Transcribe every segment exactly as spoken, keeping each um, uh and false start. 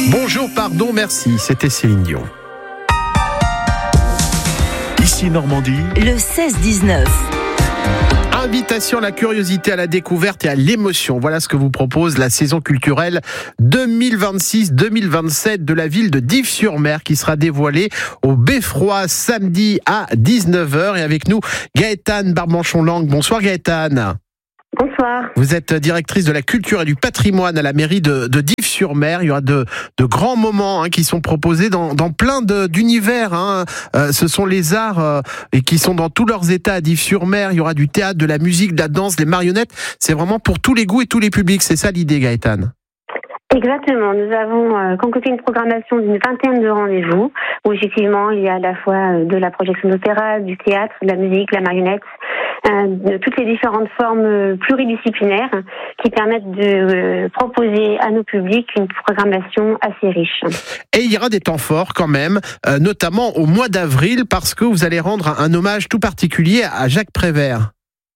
Bonjour, pardon, merci, c'était Céline Dion. Ici Normandie, le seize dix-neuf. Invitation à la curiosité, à la découverte et à l'émotion. Voilà ce que vous propose la saison culturelle deux mille vingt-six deux mille vingt-sept de la ville de Dives-sur-Mer qui sera dévoilée au Beffroi samedi à dix-neuf heures. Et avec nous, Gaëtane Barbanchon-Lang. Bonsoir Gaëtane. Bonsoir. Vous êtes directrice de la culture et du patrimoine à la mairie de, de Dives-sur-Mer. Il y aura de, de grands moments hein, qui sont proposés dans, dans plein de, d'univers. Hein. Euh, ce sont les arts euh, et qui sont dans tous leurs états à Dives-sur-Mer. Il y aura du théâtre, de la musique, de la danse, des marionnettes. C'est vraiment pour tous les goûts et tous les publics. C'est ça l'idée, Gaëtane? Exactement. Nous avons euh, concocté une programmation d'une vingtaine de rendez-vous où effectivement il y a à la fois de la projection d'opéra, du théâtre, de la musique, la marionnette, euh, de toutes les différentes formes pluridisciplinaires qui permettent de euh, proposer à nos publics une programmation assez riche. Et il y aura des temps forts quand même, euh, notamment au mois d'avril parce que vous allez rendre un, un hommage tout particulier à Jacques Prévert.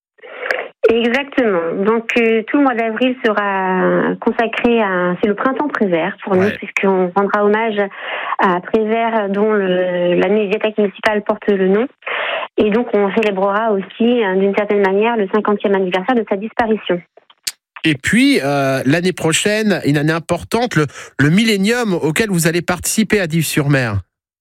Exactement. Donc euh, tout le mois d'avril sera consacré à c'est le printemps Prévert pour Ouais. nous puisqu'on rendra hommage à Prévert dont le, la médiathèque municipale porte le nom et donc on célébrera aussi euh, d'une certaine manière le cinquantième anniversaire de sa disparition. Et puis, euh, l'année prochaine, une année importante, le, le millénium auquel vous allez participer à Dives-sur-Mer.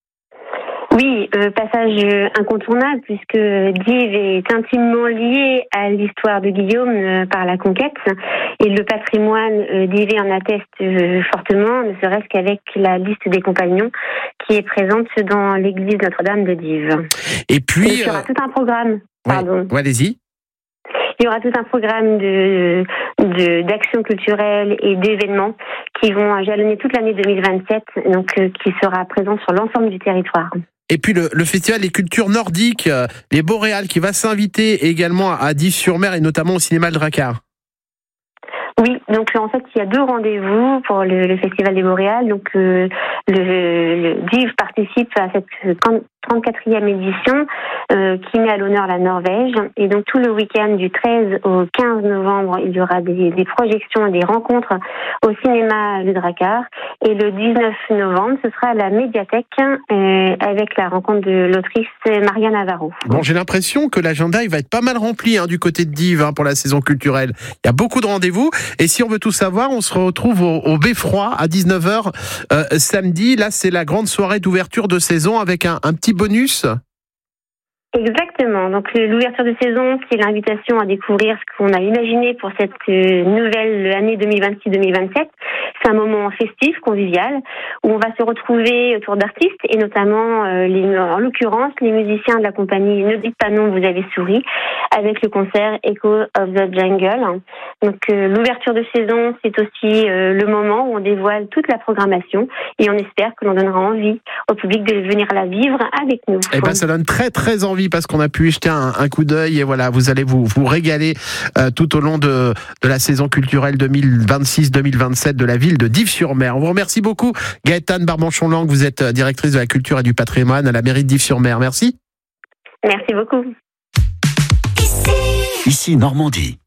Oui, euh, passage incontournable puisque Dives est intimement lié à l'histoire de Guillaume euh, par la conquête et le patrimoine euh, divé en atteste euh, fortement, ne serait-ce qu'avec la liste des compagnons qui est présente dans l'église Notre-Dame de Dives. Et puis... Il y aura euh, tout un programme. Pardon. ouais, ouais, allez-y. Il y aura tout un programme de, de d'actions culturelles et d'événements qui vont jalonner toute l'année deux mille vingt-sept, donc euh, qui sera présent sur l'ensemble du territoire. Et puis le, le festival des cultures nordiques, euh, les Boréales, qui va s'inviter également à Dives-sur-Mer et notamment au cinéma Le Drakkar. Oui, donc en fait il y a deux rendez-vous pour le, le festival des Boréales. Donc euh, le, le Dives participe à cette trente-quatrième édition euh, qui met à l'honneur la Norvège. Et donc tout le week-end du treize au quinze novembre, il y aura des, des projections et des rencontres au cinéma Le Drakkar. Et le dix-neuf novembre, ce sera à la médiathèque euh, avec la rencontre de l'autrice Maria Navarro. Bon, j'ai l'impression que l'agenda il va être pas mal rempli hein, du côté de Dives hein, pour la saison culturelle. Il y a beaucoup de rendez-vous. Et si on veut tout savoir, on se retrouve au, au Beffroi à dix-neuf heures euh, samedi. Là, c'est la grande soirée d'ouverture de saison avec un, un petit bonus. Exactement. Donc l'ouverture de saison, c'est l'invitation à découvrir ce qu'on a imaginé pour cette nouvelle année deux mille vingt-six deux mille vingt-sept. C'est un moment festif, convivial, où on va se retrouver autour d'artistes et notamment, euh, les, en l'occurrence, les musiciens de la compagnie Ne dites pas non, vous avez souri, avec le concert Echo of the Jungle. Donc euh, l'ouverture de saison, c'est aussi euh, le moment où on dévoile toute la programmation et on espère que l'on donnera envie au public de venir la vivre avec nous. Eh ben, ça donne très très envie parce qu'on a pu y jeter un, un coup d'œil et voilà, vous allez vous, vous régaler euh, tout au long de, de la saison culturelle deux mille vingt-six deux mille vingt-sept de la ville de Dives-sur-Mer. On vous remercie beaucoup, Gaëtane Barbanchon-Lang, vous êtes directrice de la culture et du patrimoine à la mairie de Dives-sur-Mer. Merci. Merci beaucoup. ici Normandie.